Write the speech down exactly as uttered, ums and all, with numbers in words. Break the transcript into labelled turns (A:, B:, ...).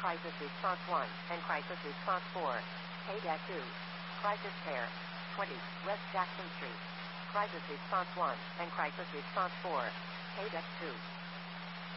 A: Crisis Response one and Crisis Response four. Paydeck two. Crisis Care. twenty. West Jackson Street. Crisis Response one and Crisis Response four. Paydeck two.